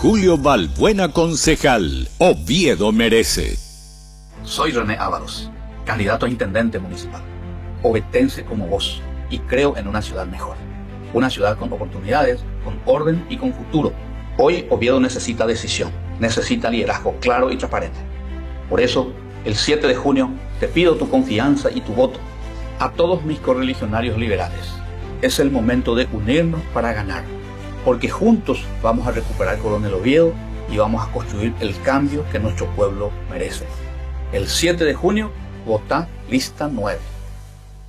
Julio Balbuena, concejal. Oviedo merece. Soy René Ávaros, candidato a intendente municipal, ovetense como vos, y creo en una ciudad mejor. Una ciudad con oportunidades, con orden y con futuro. Hoy Oviedo necesita decisión, necesita liderazgo claro y transparente. Por eso, el 7 de junio, te pido tu confianza y tu voto. A todos mis correligionarios liberales, es el momento de unirnos para ganar, porque juntos vamos a recuperar Coronel Oviedo y vamos a construir el cambio que nuestro pueblo merece. El 7 de junio, vota lista 9.